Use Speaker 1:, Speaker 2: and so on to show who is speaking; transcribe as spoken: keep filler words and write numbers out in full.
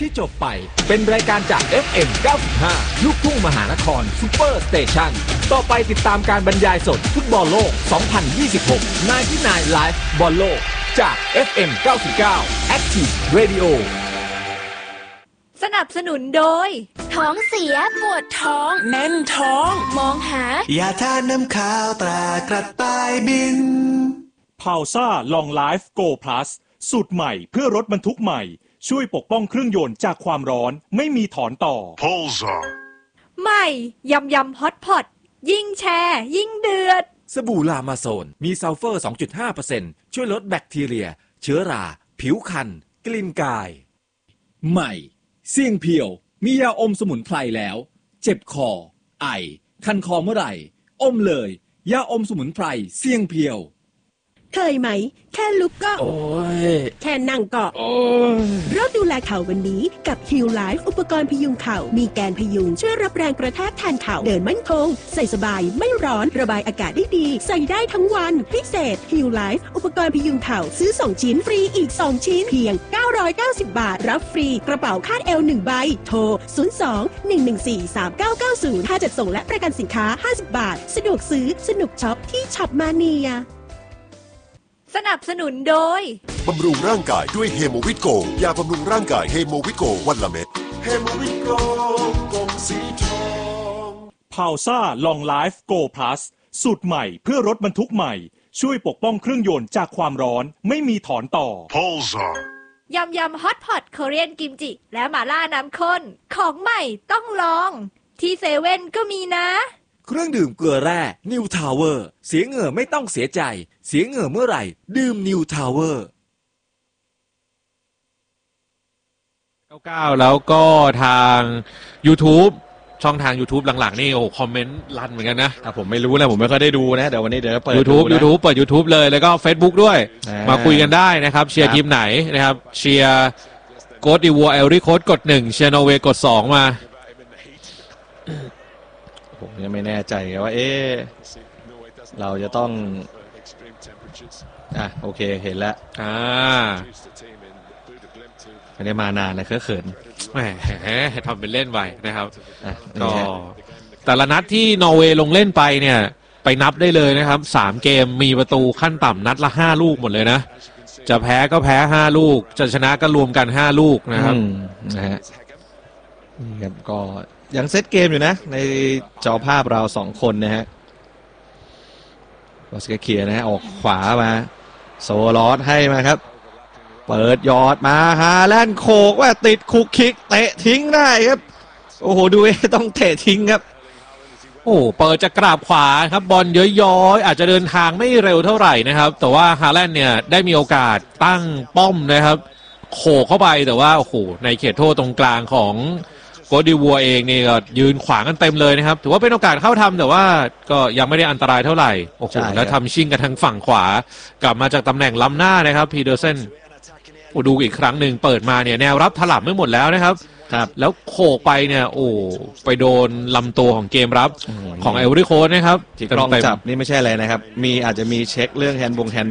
Speaker 1: ที่จบไปเป็นรายการจาก เอฟ เอ็ม เก้าสิบห้า ลูกทุ่งมหานครซุปเปอร์สเตชันต่อไปติดตามการบรรยายสดฟุตบอลโลก สองพันยี่สิบหก ไนน์ตี้ไนน์ Live บอลโลกจาก เอฟ เอ็ม เก้าสิบเก้า Active Radio
Speaker 2: สนับสนุนโดย
Speaker 3: ท้องเสียปวดท้องแน่นท้องมองหายาทาน้ำขาวตรากระต่ายบิน
Speaker 4: พาวซ่าลองไลฟ์โกพลัสสูตรใหม่เพื่อรถบรรทุกใหม่ช่วยปกป้องเครื่องยนต์จากความร้อนไม่มีถอนต่อ
Speaker 5: Polza
Speaker 2: ใหม่ยำยำฮอตพอตยิ่งแชร์ยิ่งเดือด
Speaker 1: สบู่ลามาโซนมีซัลเฟอร์ สองจุดห้าเปอร์เซ็นต์ ช่วยลดแบคทีเรียเชื้อราผิวคันกลิ่นกายใหม่เสี่ยงเพียวมียาอมสมุนไพรแล้วเจ็บคอไอคันคอเมื่อไหร่อมเลยยาอมสมุนไพรเสี่ยงเพียว
Speaker 6: เคยไหมแค่ลุกก็โอ้ยแค่นั่งก็โอ้ยเริ่มดูแลเข่าวันนี้กับ Heal Life อุปกรณ์พยุงเข่ามีแกนพยุงช่วยรับแรงกระแทกแทนเข่าเดินมั่นคงใส่สบายไม่ร้อนระบายอากาศได้ดีใส่ได้ทั้งวันพิเศษ Heal Life อุปกรณ์พยุงเข่าซื้อสองชิ้นฟรีอีกสองชิ้นเพียงเก้าร้อยเก้าสิบบาทรับฟรีกระเป๋าคาดเอวหนึ่งใบโทรศูนย์ สอง หนึ่ง หนึ่ง สี่ สาม เก้า เก้า ศูนย์ค่าจัดส่งและประกันสินค้าห้าสิบบาทสะดวกซื้อสนุกช็อปที่ช็อปมาเนีย
Speaker 2: สนับสนุนโดย
Speaker 5: บำรุงร่างกายด้วยเฮโมวิตโกยาบำรุงร่างกายเฮโมวิตโกวันละเม็ดเฮโมวิตโกกงสีทอง
Speaker 4: พาวซ่าลองไลฟ์โกพลัสสูตรใหม่เพื่อรถบรรทุกใหม่ช่วยปกป้องเครื่องยนต์จากความร้อนไม่มีถอนต่อ
Speaker 5: Polza
Speaker 2: ยำยำฮอตพอตโคเรียนกิมจิและหม่าล่าน้ำข้นของใหม่ต้องลองที่เซเว่นก็มีนะ
Speaker 1: เครื่องดื่มเกลือแร่นิวทาวเวอร์เสียเหงื่อไม่ต้องเสียใจเสียเหงื่อเมื่อไหร่ดื่มนิวทาวเวอร์
Speaker 7: เก้าสิบเก้าแล้วก็ทาง YouTube ช่องทาง YouTube หลังๆนี่โอ้คอมเมนต์ลั่นเหมือนกันนะ
Speaker 8: ผมไม่รู้นะผมไม่ค่อยได้ดูนะเดี๋ยววันนี้เดี๋ยวเปิด
Speaker 7: YouTube YouTube เปิด YouTube เลยแล้วก็ Facebook ด้วยมาคุยกันได้นะครับเชียร์ทีมไหนนะครับเชียร์โค้ดดิวัวเอลริโค้ดกดหนึ่งเชียร์นอร์เวย์กดสองมา
Speaker 8: ผมยังไม่แน่ใจว่าเอ๊ะเราจะต้องอ่ะโอเคเห็นแล้ว
Speaker 7: อ่า
Speaker 8: ไม่ได้มานานเลยเขิน
Speaker 7: แหมทำเป็นเล่นไปนะครับก็แต่ละนัดที่นอร์เวย์ลงเล่นไปเนี่ยไปนับได้เลยนะครับสามเกมมีประตูขั้นต่ำนัดละห้าลูกหมดเลยนะจะแพ้ก็แพ้ห้าลูกจะชนะก็รวมกันห้าลูกนะครับ
Speaker 8: นะฮะครับก็ยังเซตเกมอยู่นะในจอภาพเราสองคนนะฮะวอสเกเคียนะฮะออกขวามาโซลอสให้มาครับเปิดยอดมาฮาแลนด์โขกว่าติดคุกคิกเตะทิ้งได้ครับโอ้โหดูเอต้องเตะทิ้งครับ
Speaker 7: โอ้เปิดจะกราบขวาครับบอลย้อยๆอาจจะเดินทางไม่เร็วเท่าไหร่นะครับแต่ว่าฮาแลนด์เนี่ยได้มีโอกาสตั้งป้อมนะครับโขกเข้าไปแต่ว่าโอ้โหในเขตโทษตรงกลางของโกดิวัวเองนี่ก็ยืนขวางกันเต็มเลยนะครับถือว่าเป็นโอกาสเข้าทำแต่ว่าก็ยังไม่ได้อันตรายเท่าไหร่โอ้โหแล้วทำชิงกันทางฝั่งขวากลับมาจากตำแหน่งล้ำหน้านะครับพีเดอร์เซนโอ้ดูอีกครั้งหนึ่งเปิดมาเนี่ยแนวรับถล่มไม่หมดแล้วนะครับ
Speaker 8: ครับ
Speaker 7: แล้วโขกไปเนี่ยโอ้ไปโดนลำตัวของเกมรับของเอลริโค้ดนะครับ
Speaker 8: ที่กล้องจับนี่ไม่ใช่อะไรนะครับมีอาจจะมีเช็คเรื่องแฮนด์บงแฮนด์